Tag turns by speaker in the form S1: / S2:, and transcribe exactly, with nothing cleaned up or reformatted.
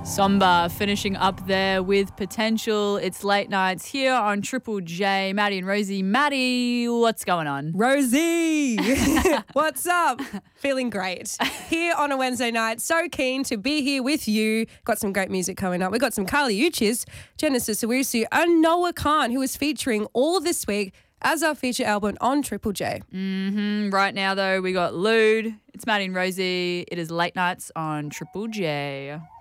S1: Somber finishing up there with Potential. It's late nights here on Triple J. Maddie and Rosie. Maddie, what's going on?
S2: Rosie, what's up? Feeling great. Here on a Wednesday night. So keen to be here with you. Got some great music coming up. We got some Kali Uchis, Genesis Owusu, and Noah Khan, who is featuring all this week as our feature album on Triple J.
S1: Mm-hmm. Right now, though, we got Lude. It's Maddie and Rosie. It is late nights on Triple J.